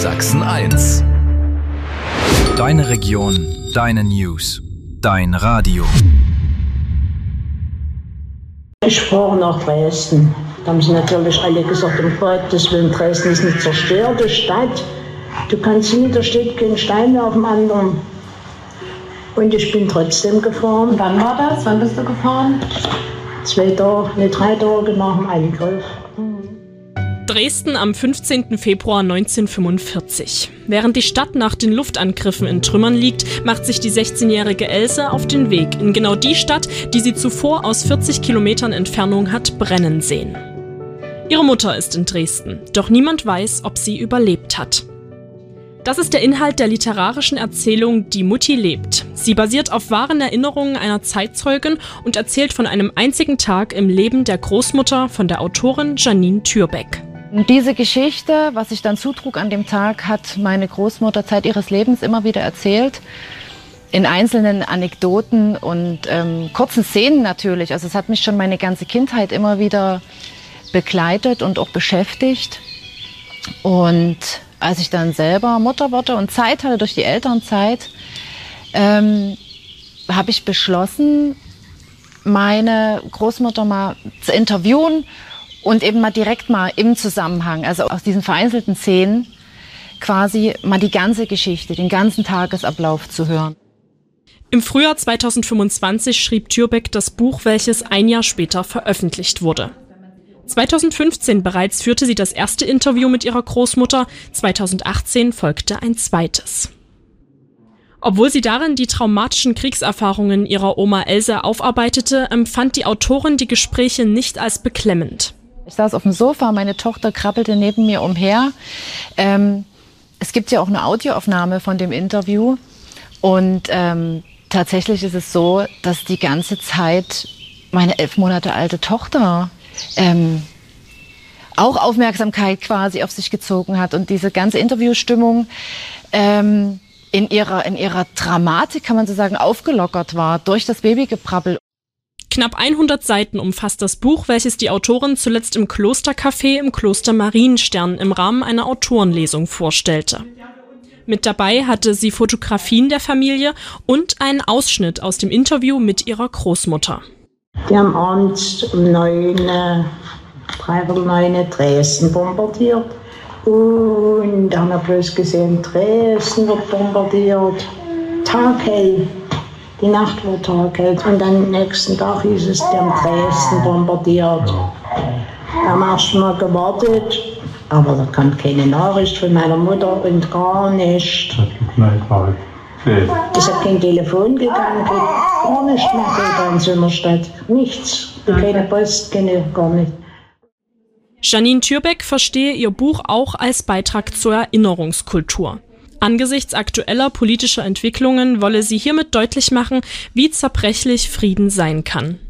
Sachsen 1. Deine Region, deine News, dein Radio. Ich fahre nach Dresden. Da haben sie natürlich alle gesagt, um Gottes Willen, Dresden ist eine zerstörte Stadt. Du kannst nie, da steht kein Stein auf dem anderen. Und ich bin trotzdem gefahren. Und wann war das? Wann bist du gefahren? 3 Tage nach dem Angriff. Dresden am 15. Februar 1945. Während die Stadt nach den Luftangriffen in Trümmern liegt, macht sich die 16-jährige Else auf den Weg in genau die Stadt, die sie zuvor aus 40 Kilometern Entfernung hat brennen sehen. Ihre Mutter ist in Dresden, doch niemand weiß, ob sie überlebt hat. Das ist der Inhalt der literarischen Erzählung Die Mutti lebt. Sie basiert auf wahren Erinnerungen einer Zeitzeugin und erzählt von einem einzigen Tag im Leben der Großmutter von der Autorin Janine Türbeck. Diese Geschichte, was sich dann zutrug an dem Tag, hat meine Großmutter Zeit ihres Lebens immer wieder erzählt. In einzelnen Anekdoten und kurzen Szenen natürlich. Also es hat mich schon meine ganze Kindheit immer wieder begleitet und auch beschäftigt. Und als ich dann selber Mutter wurde und Zeit hatte durch die Elternzeit, habe ich beschlossen, meine Großmutter mal zu interviewen und eben mal direkt mal im Zusammenhang, also aus diesen vereinzelten Szenen, quasi mal die ganze Geschichte, den ganzen Tagesablauf zu hören. Im Frühjahr 2025 schrieb Türbeck das Buch, welches ein Jahr später veröffentlicht wurde. 2015 bereits führte sie das erste Interview mit ihrer Großmutter, 2018 folgte ein zweites. Obwohl sie darin die traumatischen Kriegserfahrungen ihrer Oma Else aufarbeitete, empfand die Autorin die Gespräche nicht als beklemmend. Ich saß auf dem Sofa, meine Tochter krabbelte neben mir umher. Es gibt ja auch eine Audioaufnahme von dem Interview und tatsächlich ist es so, dass die ganze Zeit meine 11 Monate alte Tochter auch Aufmerksamkeit quasi auf sich gezogen hat und diese ganze Interviewstimmung in ihrer Dramatik, kann man so sagen, aufgelockert war durch das Babygeprabbel. Knapp 100 Seiten umfasst das Buch, welches die Autorin zuletzt im Klostercafé im Kloster Marienstern im Rahmen einer Autorenlesung vorstellte. Mit dabei hatte sie Fotografien der Familie und einen Ausschnitt aus dem Interview mit ihrer Großmutter. Die haben abends um 3:09 Dresden bombardiert. Und da haben wir bloß gesehen, Dresden wird bombardiert. Taghell. Die Nacht war taghell. Und dann am nächsten Tag hieß es, die haben Dresden bombardiert. Da haben wir erst mal gewartet. Aber da kam keine Nachricht von meiner Mutter und gar nichts. Es hat kein Telefon gegangen, gar nichts mehr in Zimmerstadt. Nichts. Keine Post, gar nicht. Janine Türbeck verstehe ihr Buch auch als Beitrag zur Erinnerungskultur. Angesichts aktueller politischer Entwicklungen wolle sie hiermit deutlich machen, wie zerbrechlich Frieden sein kann.